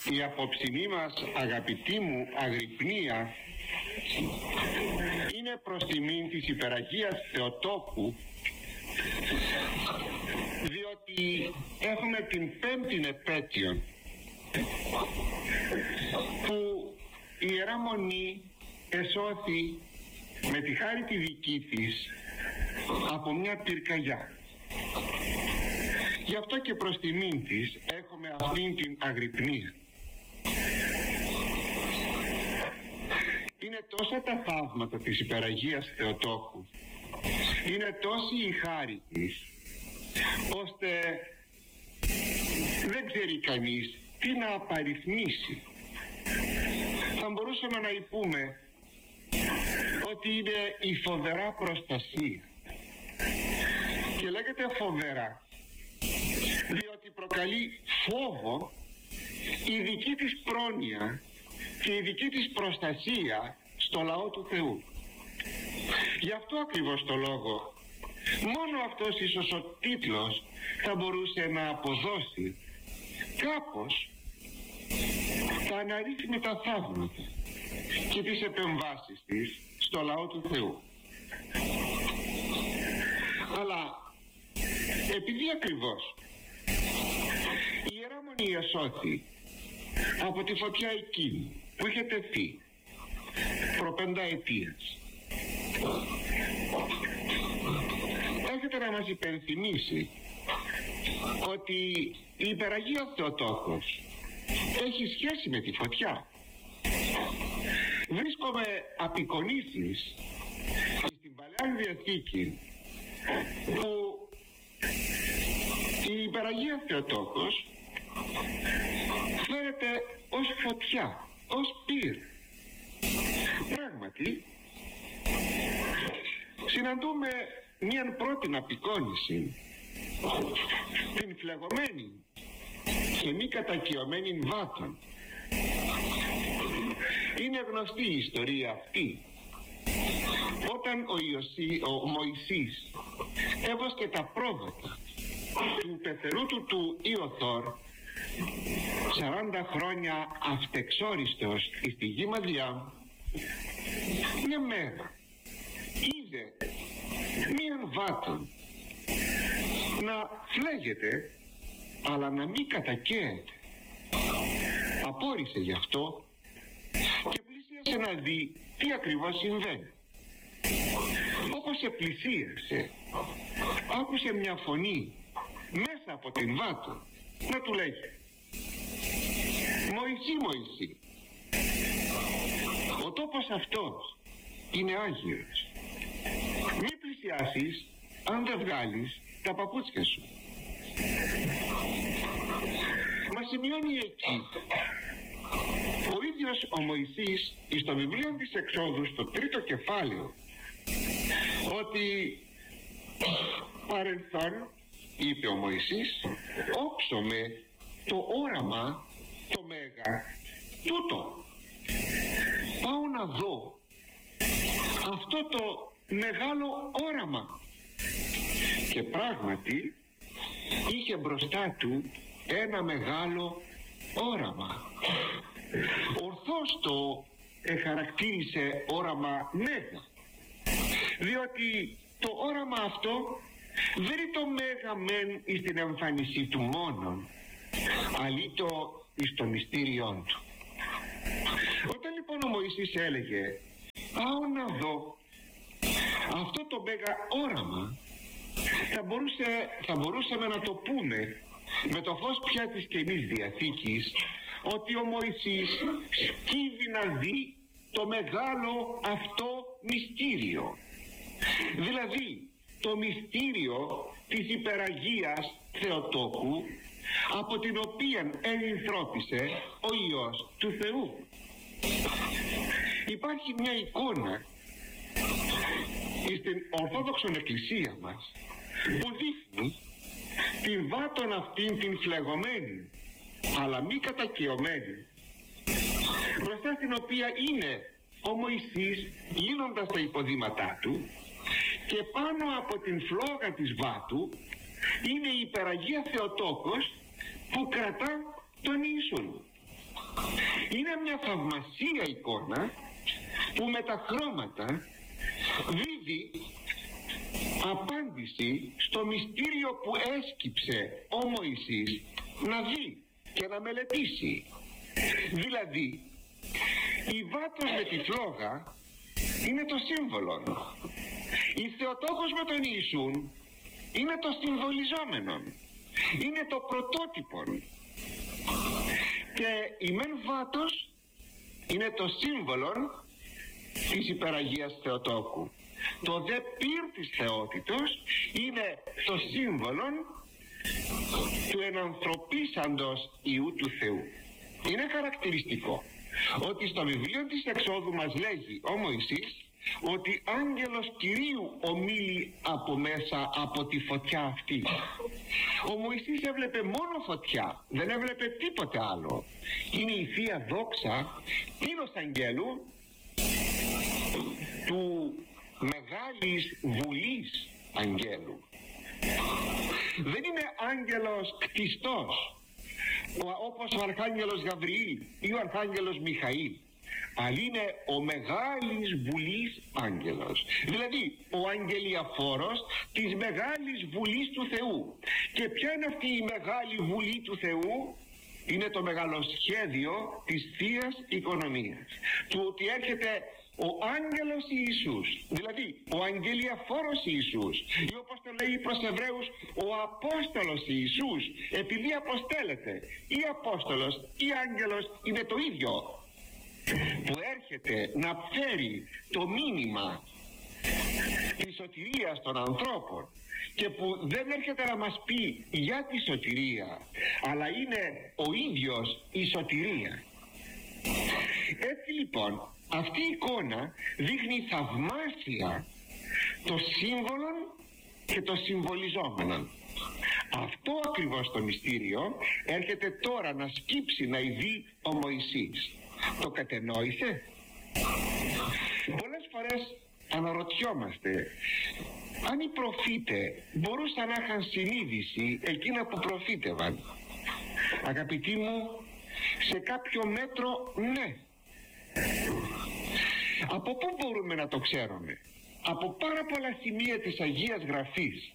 Η απόψινή μας, αγαπητή μου Αγρυπνία, είναι προς τιμήν της Υπεραγίας Θεοτόκου, διότι έχουμε την 5η επέτειο που η Ιερά Μονή εσώθη με τη χάρη τη δική της από μια πυρκαγιά. Γι' αυτό και προς τιμήν της έχουμε αυτήν την Αγρυπνία. Είναι τόσα τα θαύματα της Υπεραγίας Θεοτόκου, είναι τόση η χάρη της, ώστε δεν ξέρει κανείς τι να απαριθμίσει. Θα μπορούσαμε να πούμε ότι είναι η φοβερά προστασία, και λέγεται φοβερά διότι προκαλεί φόβο η δική της πρόνοια και η δική της προστασία στο λαό του Θεού. Γι' αυτό ακριβώς το λόγο μόνο αυτός ίσως ο τίτλος θα μπορούσε να αποδώσει κάπως τα αναρρύθμιτα θαύματα και τις επεμβάσεις της στο λαό του Θεού. Αλλά επειδή ακριβώς η Ιερά Μονή εσώθη από τη φωτιά εκείνη που είχε τεθεί προπενταετίας, έρχεται να μας υπενθυμίσει ότι η Υπεραγία Θεοτόκος έχει σχέση με τη φωτιά. Βρίσκομαι απεικονίσεις στην Παλαιά Διαθήκη που η Υπεραγία Θεοτόκος φέρεται ως φωτιά, ως πυρ. Πράγματι συναντούμε μίαν πρώτη απεικόνιση, την φλεγωμένη και μη κατακυωμένη βάτων. Είναι γνωστή η ιστορία αυτή. Όταν ο Μωυσής έβοσκε τα πρόβατα του πεθερού του Ιωθώρ 40 χρόνια αυτεξόριστος στη γη Μαδιάμ, μια μέρα είδε μίαν βάτον να φλέγεται αλλά να μην κατακαίεται. Απόρρισε γι' αυτό και πλησίασε να δει τι ακριβώς συμβαίνει. Όπως επλησίασε, άκουσε μια φωνή μέσα από την βάτο να του λέγει: Μωυσή, Μωυσή, ο τόπος αυτός είναι άγιος. Μη πλησιάσεις αν δεν βγάλεις τα παπούτσια σου. Μας σημειώνει εκεί ο ίδιος ο Μωυσής στο βιβλίο της Εξόδου, στο 3ο κεφάλαιο, ότι παρελθόν, είπε ο Μωυσής, όψομαι το όραμα το μέγα τούτο. Πάω να δω αυτό το μεγάλο όραμα. Και πράγματι είχε μπροστά του ένα μεγάλο όραμα. Ορθώς το χαρακτήρισε όραμα μέγα, διότι το όραμα αυτό δεν είναι το μέγα μεν στην εμφάνισή του μόνον, αλήτω εις το μυστήριόν του. Όταν λοιπόν ο Μωυσής έλεγε πάω να δω αυτό το μέγα όραμα, θα μπορούσαμε να το πούμε με το φως πια της Καινής Διαθήκης ότι ο Μωυσής σκύβει να δει το μεγάλο αυτό μυστήριο, δηλαδή το μυστήριο της Υπεραγίας Θεοτόκου, από την οποία ενυνθρώπισε ο Υιός του Θεού. Υπάρχει μια εικόνα στην Ορθόδοξον Εκκλησία μας που δείχνει την βάτον αυτήν την φλεγωμένη αλλά μη κατακαιωμένη, μπροστά στην οποία είναι ο Μωυσής γίνοντας τα υποδήματά του, και πάνω από την φλόγα της βάτου είναι η Υπεραγία Θεοτόκος που κρατά τον Ιησούν. Είναι μια θαυμασία εικόνα που με τα χρώματα δίδει απάντηση στο μυστήριο που έσκυψε ο Μωυσής να δει και να μελετήσει. Δηλαδή, η βάτος με τη φλόγα είναι το σύμβολο, η Θεοτόκος με τον Ιησούν είναι το συμβολιζόμενο, είναι το πρωτότυπο, και η μεν βάτος είναι το σύμβολο της υπεραγίας Θεοτόκου. Το δε πυρ της θεότητος είναι το σύμβολο του ενανθρωπίσαντος Υιού του Θεού. Είναι χαρακτηριστικό ότι στο βιβλίο της Εξόδου μας λέγει ο Μωυσής ότι άγγελος Κυρίου ομίλει από μέσα από τη φωτιά αυτή. Ο Μωυσής έβλεπε μόνο φωτιά, δεν έβλεπε τίποτε άλλο. Είναι η Θεία Δόξα τίνος αγγέλου του Μεγάλης Βουλής Αγγέλου. Δεν είναι άγγελος κτιστός όπως ο Αρχάγγελος Γαβριήλ ή ο Αρχάγγελος Μιχαήλ, αλλά είναι ο Μεγάλης Βουλής Άγγελος, δηλαδή ο αγγελιαφόρος της Μεγάλης Βουλής του Θεού. Και ποια είναι αυτή η Μεγάλη Βουλή του Θεού? Είναι το μεγαλοσχέδιο της Θείας Οικονομίας, του ότι έρχεται ο άγγελος Ιησούς, δηλαδή ο αγγελιαφόρος Ιησούς, ή όπως το λέει προς Εβραίους ο Απόστολος Ιησούς, επειδή αποστέλλεται ή Απόστολος ή άγγελος είναι το ίδιο, που έρχεται να φέρει το μήνυμα της σωτηρίας των ανθρώπων και που δεν έρχεται να μας πει για τη σωτηρία, αλλά είναι ο ίδιος η σωτηρία. Έτσι λοιπόν αυτή η εικόνα δείχνει θαυμάσια το σύμβολο και το συμβολιζόμενο. Αυτό ακριβώς το μυστήριο έρχεται τώρα να σκύψει, να ειδεί ο Μωυσής. Το κατενόησε? Πολλές φορές αναρωτιόμαστε αν οι προφήτες μπορούσαν να είχαν συνείδηση εκείνα που προφήτευαν. Αγαπητοί μου, σε κάποιο μέτρο ναι. Από πού μπορούμε να το ξέρουμε? Από πάρα πολλά σημεία της Αγίας Γραφής.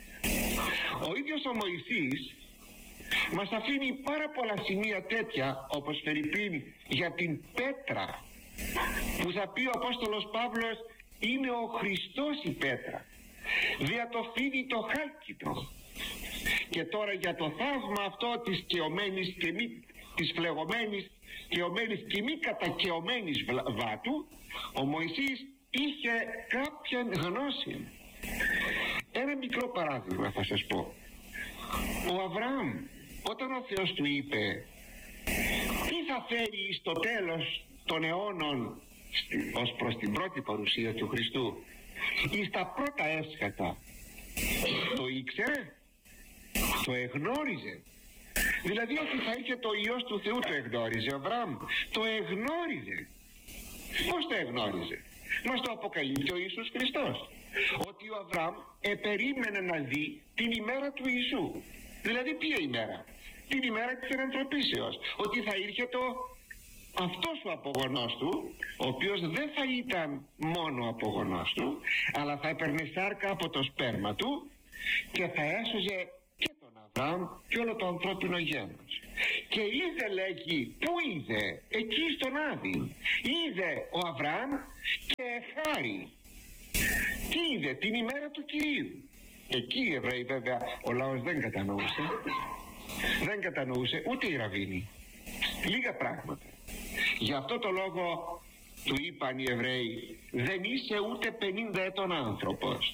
Ο ίδιος ο Μωυσής μας αφήνει πάρα πολλά σημεία τέτοια, όπως φερειπίν για την πέτρα, που θα πει ο Απόστολος Παύλος είναι ο Χριστός η πέτρα, δια το φίδι το χάλκητο. Και τώρα για το θαύμα αυτό της κεωμένης και μη, της φλεγωμένης κεωμένης και μη κατακεωμένης βάτου, ο Μωυσής είχε κάποια γνώση. Ένα μικρό παράδειγμα θα σας πω. Ο Αβραάμ, όταν ο Θεός του είπε τι θα φέρει στο τέλος των αιώνων ως προς την πρώτη παρουσία του Χριστού ή στα πρώτα έσχατα, το ήξερε, το εγνώριζε. Δηλαδή ότι θα είχε το Υιός του Θεού, το εγνώριζε ο Αβραάμ, το εγνώριζε. Πώς το εγνώριζε? Μας το αποκαλύπτει ο Ιησούς Χριστός, ότι ο Αβραάμ περίμενε να δει την ημέρα του Ιησού. Δηλαδή ποια ημέρα? Την ημέρα της ενανθρωπίσεως, ότι θα ήρχεται αυτός ο απογονός του, ο οποίος δεν θα ήταν μόνο απογονός του, αλλά θα έπαιρνε σάρκα από το σπέρμα του και θα έσωζε και τον Αβραάμ και όλο το ανθρώπινο γένος. Και είδε, λέγει, πού είδε? Εκεί στον Άδη είδε ο Αβραάμ και χάρη. Τι είδε? Την ημέρα του Κυρίου. Εκεί οι Εβραίοι βέβαια ο λαός δεν κατανοούσε, δεν κατανοούσε ούτε οι Ραβίνοι, λίγα πράγματα. Γι' αυτό το λόγο του είπαν οι Εβραίοι, δεν είσαι ούτε 50 ετών άνθρωπος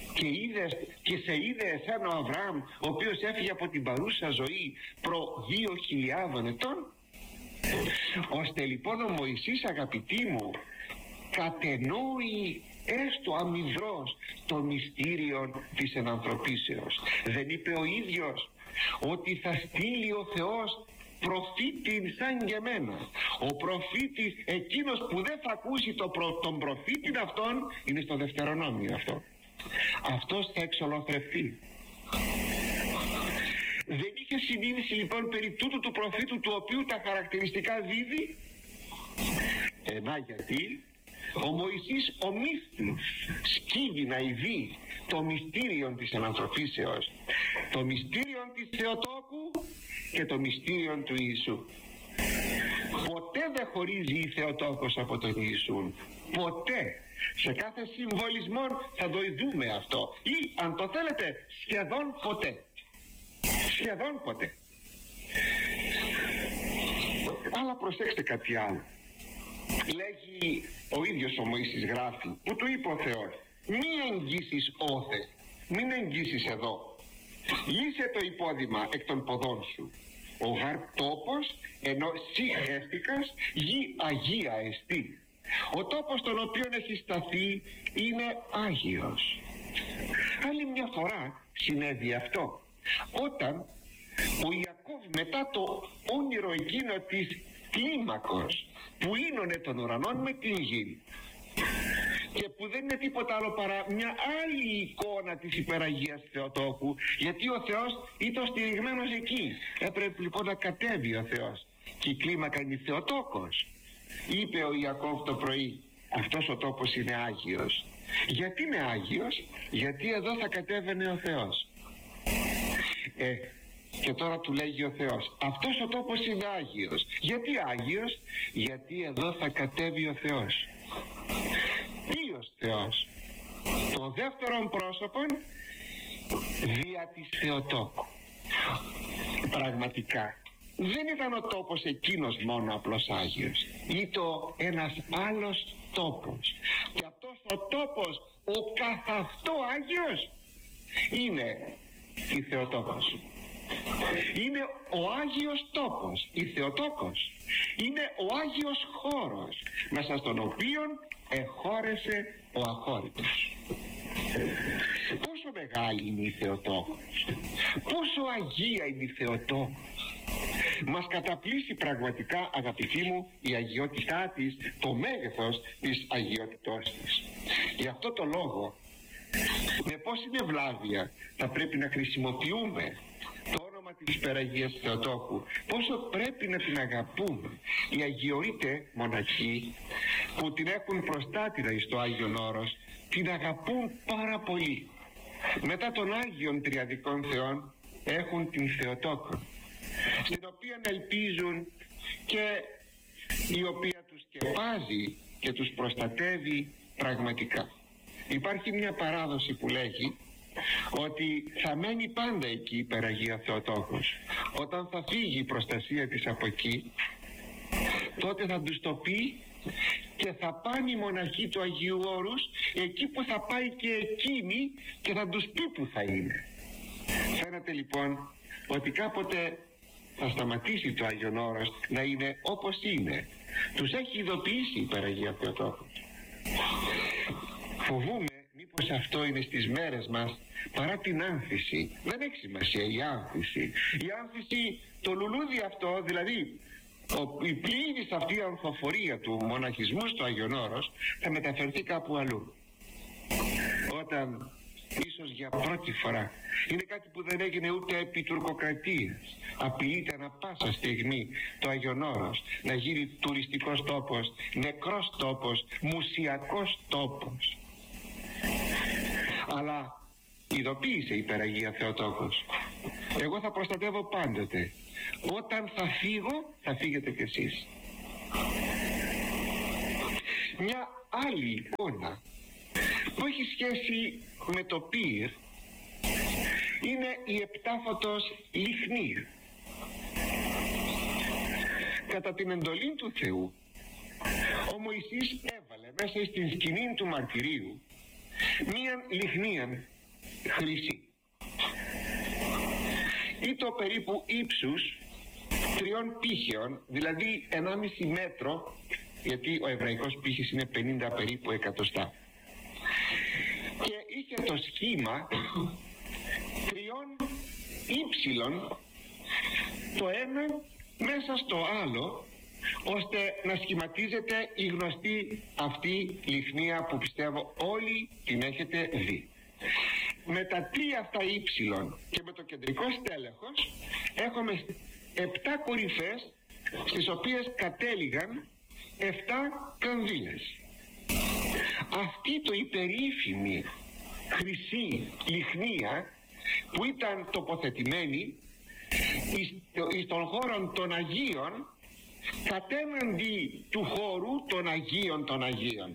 και σε είδε εσένα ο Αβραάμ, ο οποίος έφυγε από την παρούσα ζωή προ 2.000 ετών. Ώστε λοιπόν ο Μωυσής, αγαπητοί μου, κατενόει έστω αμυδρός το μυστήριο της ενανθρωπίσεως. Δεν είπε ο ίδιος ότι θα στείλει ο Θεός προφήτην σαν και εμένα? Ο προφήτης, εκείνος που δεν θα ακούσει τον προφήτην αυτόν, είναι στο Δευτερονόμιο αυτό. Αυτός θα εξολοθρευτεί. Δεν είχε συνείδηση λοιπόν περί τούτου του προφήτου, του οποίου τα χαρακτηριστικά δίδει? Να γιατί ο Μωυσής ο μύστης σκύβει να ειδεί το μυστήριο της ανανθρωπίσεως, το μυστήριο της Θεοτόκου και το μυστήριο του Ιησού. Ποτέ δεν χωρίζει η Θεοτόκος από τον Ιησούν, ποτέ. Σε κάθε συμβολισμό θα το ειδούμε αυτό, ή αν το θέλετε σχεδόν ποτέ, σχεδόν ποτέ. Αλλά προσέξτε κάτι άλλο. Λέγει ο ίδιος ο Μωυσής, γράφει, που του είπε ο Θεός, μη εγγύσεις όθε, μην εγγύσεις εδώ, λύσε το υπόδημα εκ των ποδών σου. Ο γαρ τόπος ενώ σύ έστηκας γη αγία εστί. Ο τόπος τον οποίο έχει σταθεί είναι Άγιος. Άλλη μια φορά συνέβη αυτό, όταν ο Ιακώβ μετά το όνειρο εκείνο της κλίμακος που ίνωνε των ουρανών με την γη και που δεν είναι τίποτα άλλο παρά μια άλλη εικόνα της υπεραγίας Θεοτόκου, γιατί ο Θεός ήταν στηριγμένος εκεί, έπρεπε λοιπόν να κατέβει ο Θεός και η κλίμακα είναι Θεοτόκος. Είπε ο Ιακώβ το πρωί, αυτός ο τόπος είναι Άγιος. Γιατί είναι Άγιος? Γιατί εδώ θα κατέβαινε ο Θεός. Και τώρα του λέγει ο Θεός, αυτός ο τόπος είναι Άγιος. Γιατί Άγιος? Γιατί εδώ θα κατέβει ο Θεός. Ποιος Θεός? Το δεύτερον πρόσωπον δια της Θεοτόκου. Πραγματικά δεν ήταν ο τόπος εκείνος μόνο απλώς Άγιος, ήταν ένας άλλος τόπος, και αυτός ο τόπος ο καθ' αυτό Άγιος είναι η Θεοτόκος. Είναι ο Άγιος τόπος, η Θεοτόκος είναι ο Άγιος χώρος μέσα στον οποίο εχώρεσε ο αχώρητος. Πόσο μεγάλη είναι η Θεοτόκος, πόσο αγία είναι η Θεοτόκος. Μας καταπλήσει πραγματικά, αγαπητοί μου, η αγιότητά της, το μέγεθος της αγιότητός της. Γι' αυτό το λόγο, με πόση ευλάβεια θα πρέπει να χρησιμοποιούμε το όνομα της υπεραγίας Θεοτόκου, πόσο πρέπει να την αγαπούμε. Οι αγιορείτε μοναχοί που την έχουν προστάτηρα εις το Άγιον Όρος την αγαπούν πάρα πολύ. Μετά των Άγιων Τριαδικών Θεών έχουν την Θεοτόκο, στην οποία ελπίζουν και η οποία τους σκεπάζει και τους προστατεύει πραγματικά. Υπάρχει μια παράδοση που λέγει ότι θα μένει πάντα εκεί η υπεραγία Θεοτόκος. Όταν θα φύγει η προστασία της από εκεί, τότε θα τους το πει και θα πάνε οι μοναχοί του Αγίου Όρους εκεί που θα πάει και εκείνη και θα τους πει που θα είναι. Φαίνεται λοιπόν ότι κάποτε θα σταματήσει το Άγιον Όρος να είναι όπως είναι. Τους έχει ειδοποιήσει η υπεραγία Θεοτόκος. Φοβούμαι μήπως αυτό είναι στις μέρες μας παρά την άνθηση. Δεν έχει σημασία η άνθηση. Η άνθηση, το λουλούδι αυτό, δηλαδή η πλήρης αυτή η ανθοφορία του μοναχισμού στο Άγιον Όρος θα μεταφερθεί κάπου αλλού. Όταν ίσως για πρώτη φορά, είναι κάτι που δεν έγινε ούτε επί τουρκοκρατίας, απειλείται ανα πάσα στιγμή το Άγιον Όρος να γίνει τουριστικός τόπος, νεκρός τόπος, μουσιακός τόπος. Αλλά ειδοποίησε η υπεραγία Θεοτόκος, εγώ θα προστατεύω πάντοτε. Όταν θα φύγω, θα φύγετε κι εσείς. Μια άλλη εικόνα που έχει σχέση με το πύρ είναι η επτάφωτος λιχνία. Κατά την εντολή του Θεού, ο Μωυσής έβαλε μέσα στην σκηνή του μαρτυρίου μία λιχνία χρυσή. Ήταν περίπου ύψους 3 πύχεων, δηλαδή 1,5 μέτρο, γιατί ο εβραϊκός πύχης είναι 50 περίπου εκατοστά, και είχε το σχήμα 3 ύψιλων το ένα μέσα στο άλλο, ώστε να σχηματίζεται η γνωστή αυτή λιχνία που πιστεύω όλοι την έχετε δει. Με τα 3 αυτά ύψιλον και με το κεντρικό στέλεχος έχουμε 7 κορυφές, στις οποίες κατέληγαν 7 κανδύλες. Αυτή το υπερήφημη χρυσή λιχνία που ήταν τοποθετημένη εις των χώρων των Αγίων κατέναντι του χώρου των Αγίων των Αγίων.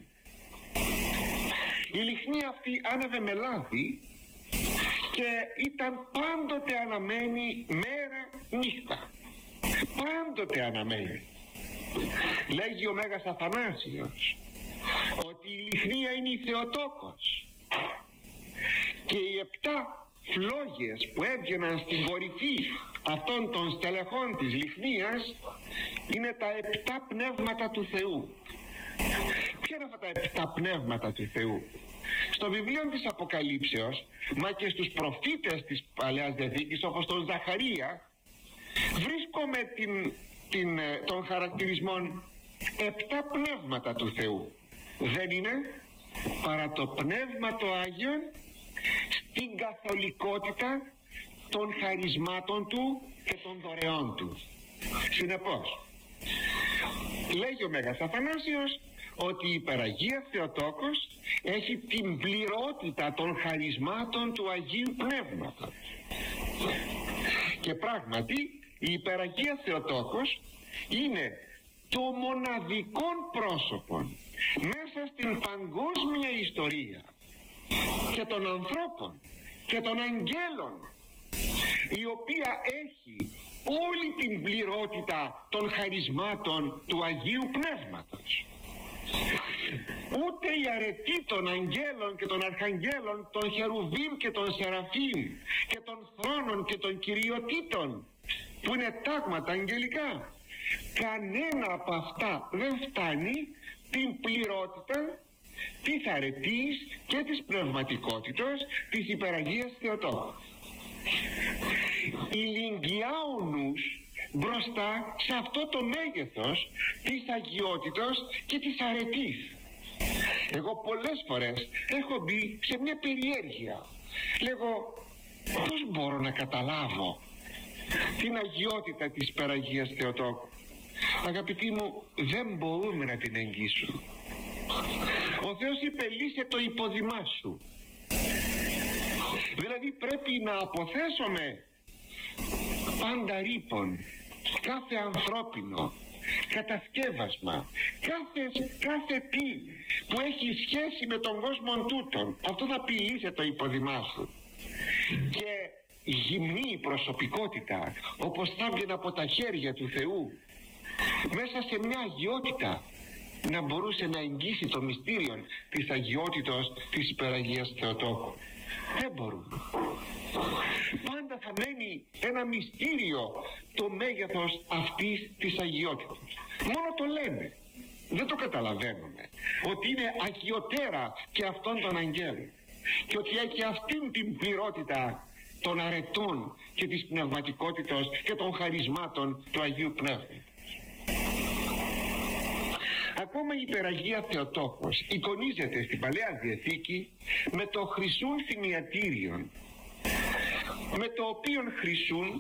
Η λιχνία αυτή άναβε με λάδι και ήταν πάντοτε αναμένη μέρα νύχτα, πάντοτε αναμένη. Λέγει ο Μέγας Αθανάσιος ότι η λιχνία είναι η Θεοτόκος και οι 7 φλόγες που έβγαιναν στην κορυφή αυτών των στελεχών της λιχνίας είναι τα 7 πνεύματα του Θεού. Ποια είναι αυτά τα 7 πνεύματα του Θεού? Στο βιβλίο της Αποκαλύψεως, μα και στους προφήτες της Παλαιάς Διαθήκης όπως τον Ζαχαρία, βρίσκουμε των χαρακτηρισμών 7 πνεύματα του Θεού. Δεν είναι παρά το Πνεύμα το Άγιον στην καθολικότητα των χαρισμάτων του και των δωρεών του. Συνεπώς, λέγει ο Μέγας Αθανάσιος ότι η υπεραγία Θεοτόκος έχει την πληρότητα των χαρισμάτων του Αγίου Πνεύματος. Και πράγματι η υπεραγία Θεοτόκος είναι το μοναδικό πρόσωπο μέσα στην παγκόσμια ιστορία και των ανθρώπων και των αγγέλων, η οποία έχει όλη την πληρότητα των χαρισμάτων του Αγίου Πνεύματος. Ούτε η αρετή των αγγέλων και των αρχαγγέλων, των χερουβίμ και των σεραφείμ και των θρόνων και των κυριοτήτων, που είναι τάγματα αγγελικά, κανένα από αυτά δεν φτάνει την πληρότητα της αρετής και της πνευματικότητας της υπεραγίας Θεοτόκου. Ηλικιά ο νους μπροστά σε αυτό το μέγεθος της αγιότητας και της αρετής. Εγώ πολλές φορές έχω μπει σε μια περιέργεια. Λέγω, πώς μπορώ να καταλάβω την αγιότητα της υπεραγίας Θεοτόκου? Αγαπητοί μου, δεν μπορούμε να την εγγύσουμε. Ο Θεός είπε, λύσε το υποδημά σου. Δηλαδή πρέπει να αποθέσουμε πάντα ρήπον, κάθε ανθρώπινο κατασκεύασμα, κάθε τι που έχει σχέση με τον κόσμο τούτον. Αυτό θα πηλύσε το υποδημά σου. Και γυμνή προσωπικότητα, όπως θα βγει από τα χέρια του Θεού, μέσα σε μια αγιότητα, να μπορούσε να εγγύσει το μυστήριο της αγιότητος της υπεραγίας Θεοτόκου. Δεν μπορούμε. Πάντα θα μένει ένα μυστήριο το μέγεθος αυτής της αγιότητας. Μόνο το λέμε, δεν το καταλαβαίνουμε, ότι είναι αγιωτέρα και αυτών των αγγέλων και ότι έχει αυτήν την πληρότητα των αρετών και της πνευματικότητας και των χαρισμάτων του Αγίου Πνεύματος. Ακόμα η υπεραγία Θεοτόκος εικονίζεται στην Παλαιά Διαθήκη με το χρυσούν θυμιατήριον, με το οποίον χρυσούν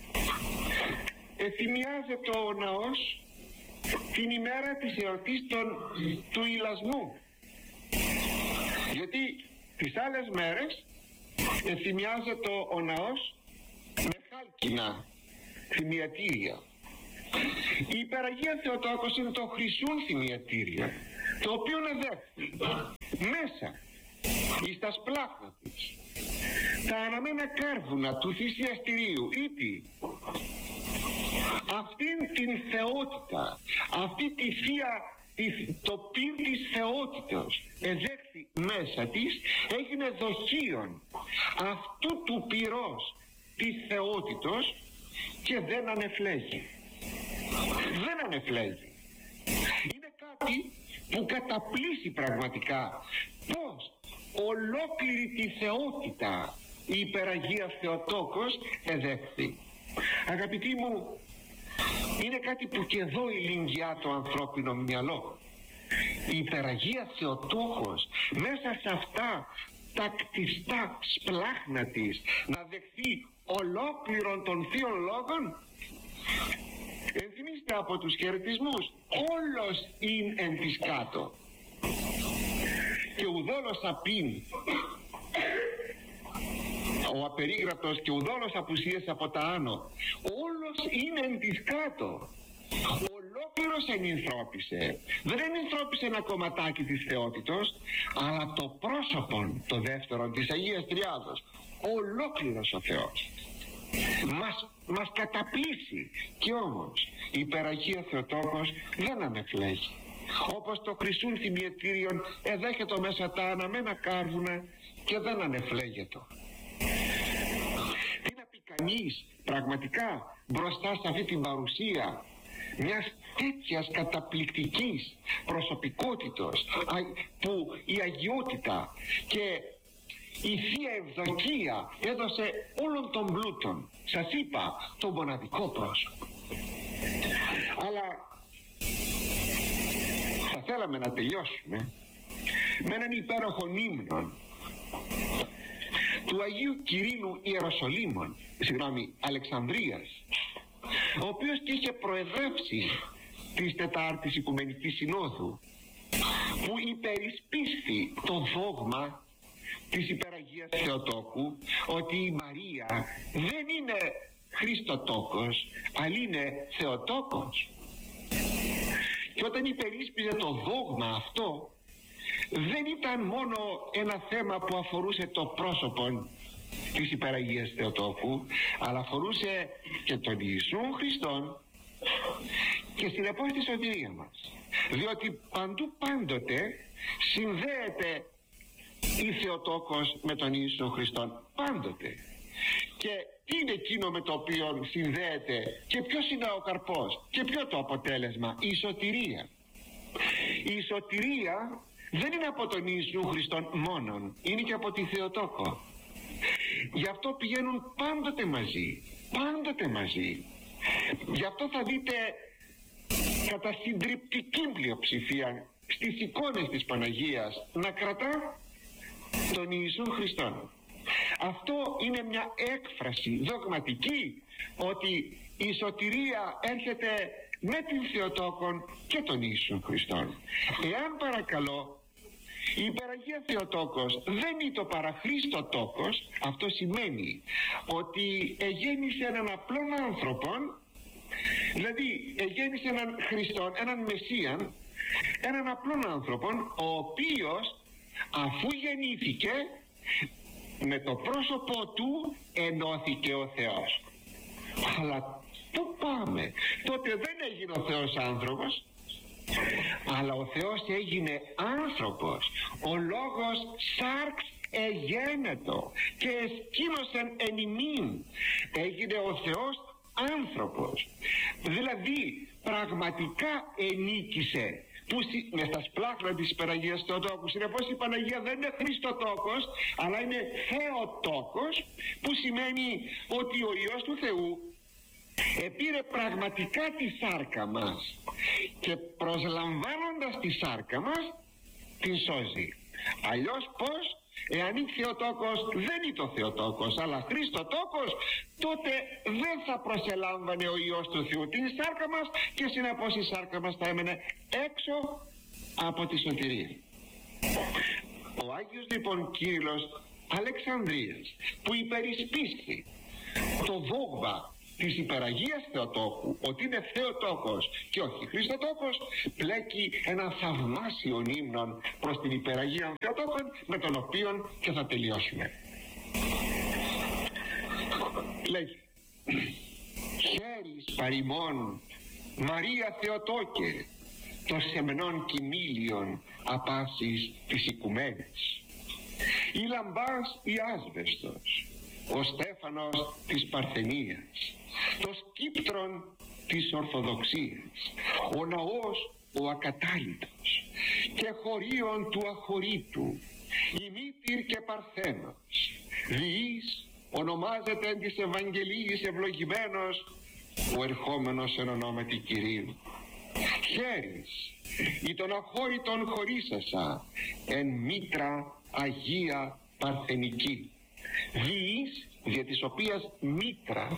θυμιάζεται ο ναός την ημέρα της εορτής του ηλασμού, γιατί τις άλλες μέρες θυμιάζεται ο ναός με χάλκινα θυμιατήρια. Η υπεραγία Θεοτόκος είναι το χρυσούν θυμιατήρια, το οποίο εδέχθη μέσα εις τα σπλάχνα της τα αναμένα κάρβουνα του θυσιαστηρίου, ήτι αυτήν την θεότητα, αυτή τη θεία, το πυρ της θεότητας εδέχθη μέσα της, έγινε δοχείον αυτού του πυρός της θεότητος και δεν ανεφλέγει. Δεν ανεφλέγει. Είναι κάτι που καταπλήσει πραγματικά πως ολόκληρη τη θεότητα η υπεραγία Θεοτόκος εδέχθη. Αγαπητοί μου, είναι κάτι που και εδώ ηλικιά το ανθρώπινο μυαλό. Η υπεραγία Θεοτόκος μέσα σε αυτά τα κτιστά σπλάχνα της να δεχθεί ολόκληρον των θείων λόγων. Ενθυμίστε ύστερα από τους χαιρετισμούς, όλος είναι εν της κάτω. Και ουδόλος απειν, ο απερίγραπτος, και ουδόλος απουσίες από τα άνω, όλος είναι εν της κάτω. Ολόκληρος ενυνθρώπισε. Δεν ενυνθρώπισε ένα κομματάκι της θεότητος, αλλά το πρόσωπον, το δεύτερο της Αγίας Τριάδος. Ολόκληρος ο Θεός μας καταπλήσει. Κι όμως η υπεραγία Θεοτόκος δεν ανεφλέγει. Όπως το χρυσούν θυμιετήριον εδέχεται μέσα τα αναμένα κάρβουνα και δεν ανεφλέγεται. Τι να πει κανείς πραγματικά μπροστά σε αυτή την παρουσία μιας τέτοιας καταπληκτικής προσωπικότητος, που η αγιότητα και η Θεία Ευδοκία έδωσε όλων των πλούτων. Σας είπα, το μοναδικό πρόσωπο. Αλλά θα θέλαμε να τελειώσουμε με έναν υπέροχο ύμνο του Αγίου Κυρίνου Ιεροσολύμων, Αλεξανδρίας, ο οποίος και είχε προεδρεύσει της Τετάρτης Οικουμενικής Συνόδου, που υπερισπίστη το δόγμα της υπεραγίας Θεοτόκου, ότι η Μαρία δεν είναι Χριστοτόκος, αλλά είναι Θεοτόκος. Και όταν υπερίσπιζε το δόγμα αυτό, δεν ήταν μόνο ένα θέμα που αφορούσε το πρόσωπο της υπεραγίας Θεοτόκου, αλλά αφορούσε και τον Ιησού Χριστόν και συνεπώς τη σωτηρία μας, διότι παντού πάντοτε συνδέεται η Θεοτόκος με τον Ιησού Χριστόν, πάντοτε. Και τι είναι εκείνο με το οποίο συνδέεται και ποιος είναι ο καρπός και ποιο το αποτέλεσμα? Η σωτηρία. Η σωτηρία δεν είναι από τον Ιησού Χριστόν μόνον, είναι και από τη Θεοτόκο. Γι' αυτό πηγαίνουν πάντοτε μαζί, πάντοτε μαζί. Γι' αυτό θα δείτε κατά συντριπτική πλειοψηφία στις εικόνες της Παναγίας να κρατά τον Ιησού Χριστόν. Αυτό είναι μια έκφραση δογματική ότι η σωτηρία έρχεται με την Θεοτόκον και τον Ιησού Χριστόν. Εάν παρακαλώ η υπεραγία Θεοτόκος δεν είναι το παρά Χριστοτόκος, αυτό σημαίνει ότι εγέννησε έναν απλόν άνθρωπον, δηλαδή εγέννησε έναν Χριστόν, έναν Μεσσίαν, έναν απλόν άνθρωπον, ο οποίος αφού γεννήθηκε με το πρόσωπό του ενώθηκε ο Θεός. Αλλά πού πάμε? Τότε δεν έγινε ο Θεός άνθρωπος, αλλά ο Θεός έγινε άνθρωπος. Ο λόγος σάρξ εγένετο και εσκήνωσεν εν ημίν. Έγινε ο Θεός άνθρωπος, δηλαδή πραγματικά ενίκησε μες στα σπλάχνα της Παναγίας Θεοτόκου. Συνεπώς η Παναγία δεν είναι Χριστοτόκος, αλλά είναι Θεοτόκος, που σημαίνει ότι ο Υιός του Θεού επήρε πραγματικά τη σάρκα μας και προσλαμβάνοντας τη σάρκα μας την σώζει. Αλλιώς πως? Εάν είναι Θεοτόκος δεν είναι το Θεοτόκος, αλλά Χριστοτόκος, τότε δεν θα προσελάμβανε ο Υιός του Θεού την σάρκα μας και συνεπώς η σάρκα μας θα έμενε έξω από τη σωτηρία. Ο Άγιος λοιπόν Κύριλλος Αλεξανδρίας, που υπερισπίστη το δόγμα της υπεραγίας Θεοτόκου ότι είναι Θεοτόκος και όχι Χριστοτόκος, πλέκει ένα θαυμάσιο ύμνον προς την υπεραγία Θεοτόκων, με τον οποίο και θα τελειώσουμε. Λέγει: χέρις παρημών Μαρία Θεοτόκε, το σεμνών κοιμήλιον απάσης της οικουμένης, η λαμπάς η άσβεστος, ο Στέφανος της Παρθενίας, το σκύπτρον της Ορθοδοξίας, ο ναός ο ακατάλητος και χωρίον του αχωρήτου, η μήτηρ και Παρθένος, διείς ονομάζεται εν της Ευαγγελίας ευλογημένος ο ερχόμενος εν ονόματι Κυρίου. Χέρις ή των αχώρητων χωρίσασα εν μήτρα Αγία Παρθενική, διείς δια της οποίας μήτρα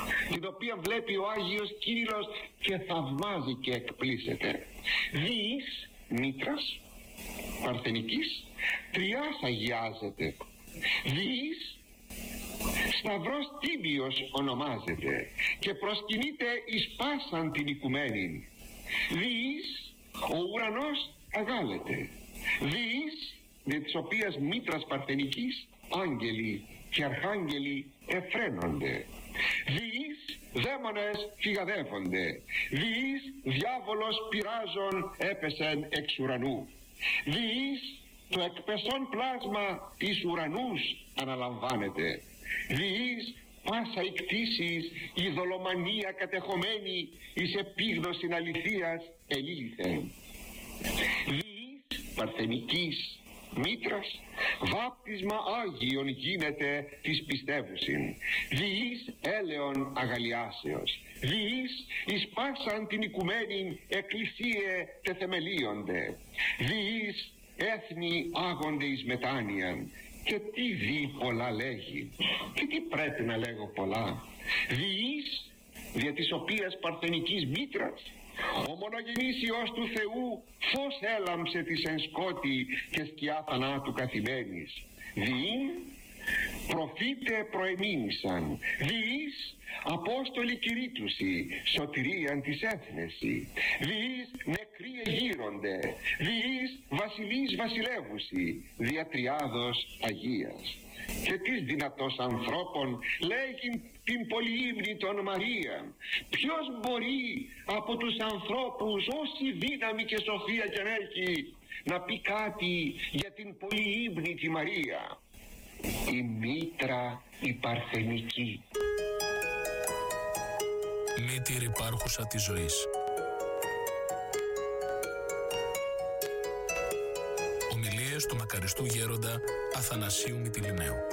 την οποία βλέπει ο Άγιος Κύριλλος και θαυμάζει και εκπλήσεται. Διείς μήτρας παρθενικής τριάς αγιάζεται. Διείς Σταυρός Τίμιος ονομάζεται και προσκυνείται εις πάσαν την οικουμένη. Διείς ο ουρανός αγάλεται. Διείς δια της οποίας μήτρας παρθενικής άγγελοι και αρχάγγελοι εφραίνονται. Διείς δαίμονες φυγαδεύονται. Διείς διάβολος πειράζων έπεσεν εξ ουρανού. Διείς το εκπεσόν πλάσμα εις ουρανούς αναλαμβάνεται. Διείς πάσα η κτήσης η δολομανία κατεχομένη εις επίγνωσιν αληθείας ελήλθεν. Διείς παρθενικής μήτρας βάπτισμα Άγιον γίνεται της πιστεύουσιν. Διείς έλεον αγαλιάσεως. Διείς εις πάσαν την οικουμένην εκκλησίε τεθεμελίονται. Διείς έθνη άγονται εις μετάνοιαν. Και τι δι πολλά λέγει, και τι πρέπει να λέγω πολλά. Διείς δια της οποίας παρθενικής μήτρας ο μονογενής Υιός του Θεού φως έλαμψε της εν σκότη και σκιά θανάτου καθημένης. Διήν προφήτε προεμήνησαν. Διείς Απόστολοι κηρύττουσι σωτηρίαν της έθνεση. Διείς νεκροί εγείρονται. Διείς βασιλείς βασιλεύουσι δια τριάδος Αγίας. Και τις δυνατός ανθρώπων λέγει την πολυύμνη των Μαρίαν. Ποιος μπορεί από τους ανθρώπους όση δύναμη και σοφία και έχει να πει κάτι για την πολυύμνη τη Μαρία? Η μήτρα η παρθενική. Μήτηρ υπάρχουσα της ζωής. Ομιλίες του μακαριστού γέροντα Αθανασίου Μυτιληναίου.